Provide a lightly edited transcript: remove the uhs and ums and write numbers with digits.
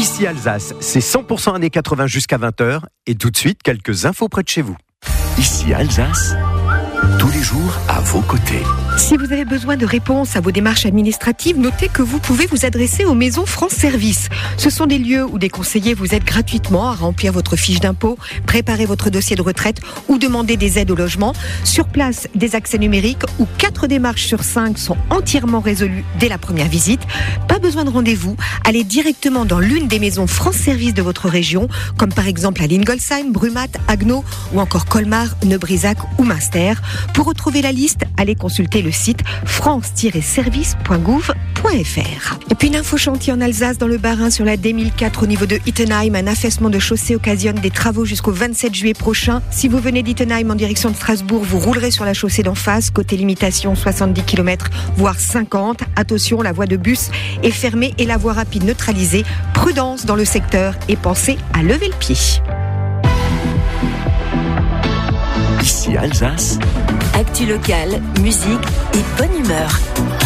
Ici Alsace, c'est 100% années 80 jusqu'à 20h. Et tout de suite, quelques infos près de chez vous. Ici Alsace, tous les jours à vos côtés. Si vous avez besoin de réponses à vos démarches administratives, notez que vous pouvez vous adresser aux maisons France Service. Ce sont des lieux où des conseillers vous aident gratuitement à remplir votre fiche d'impôt, préparer votre dossier de retraite ou demander des aides au logement. Sur place, des accès numériques où 4 démarches sur 5 sont entièrement résolues dès la première visite. Pas besoin de rendez-vous, allez directement dans l'une des maisons France Service de votre région, comme par exemple à Lingolsheim, Brumath, Haguenau ou encore Colmar, Neubrisach ou Münster. Pour retrouver la liste, allez consulter le site france-service.gouv.fr. Et puis une info chantier en Alsace, dans le Bas-Rhin, sur la D1004 au niveau de Ittenheim. Un affaissement de chaussée occasionne des travaux jusqu'au 27 juillet prochain. Si vous venez d'Ittenheim en direction de Strasbourg, vous roulerez sur la chaussée d'en face. Côté limitation, 70 km, voire 50. Attention, la voie de bus est fermée et la voie rapide neutralisée. Prudence dans le secteur et pensez à lever le pied. Ici Alsace, actu locale, musique et bonne humeur.